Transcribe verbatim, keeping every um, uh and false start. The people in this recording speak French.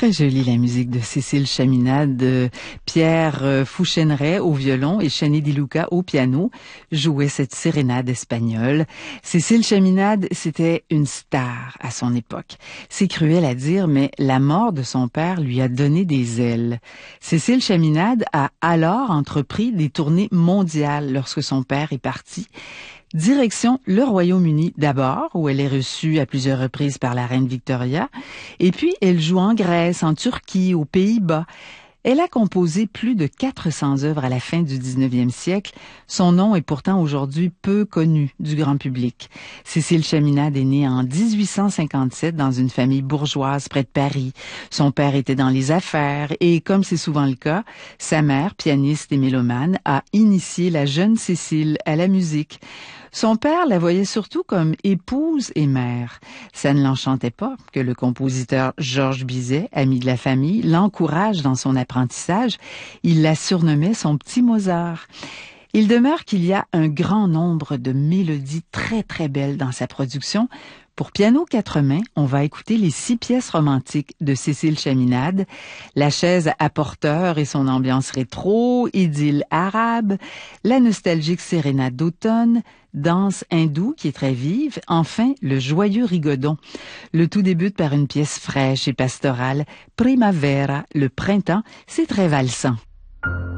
Très jolie la musique de Cécile Chaminade. Euh, Pierre euh, Fouchéneret au violon et Chani Di Luca au piano jouaient cette sérénade espagnole. Cécile Chaminade, c'était une star à son époque. C'est cruel à dire, mais la mort de son père lui a donné des ailes. Cécile Chaminade a alors entrepris des tournées mondiales lorsque son père est parti. Direction le Royaume-Uni d'abord, où elle est reçue à plusieurs reprises par la reine Victoria, et puis elle joue en Grèce, en Turquie, aux Pays-Bas. Elle a composé plus de quatre cents œuvres à la fin du dix-neuvième siècle. Son nom est pourtant aujourd'hui peu connu du grand public. Cécile Chaminade est née en dix-huit cent cinquante-sept dans une famille bourgeoise près de Paris. Son père était dans les affaires et, comme c'est souvent le cas, sa mère, pianiste et mélomane, a initié la jeune Cécile à la musique. Son père la voyait surtout comme épouse et mère. Ça ne l'enchantait pas que le compositeur Georges Bizet, ami de la famille, l'encourage dans son apprentissage. Il la surnommait son petit Mozart. Il demeure qu'il y a un grand nombre de mélodies très très belles dans sa production. Pour piano quatre mains, on va écouter les six pièces romantiques de Cécile Chaminade, La chaise à porteur et son ambiance rétro, Idylle arabe, la nostalgique sérénade d'automne, Danse hindoue qui est très vive, enfin le joyeux rigodon. Le tout débute par une pièce fraîche et pastorale, Primavera, le printemps, c'est très valsant.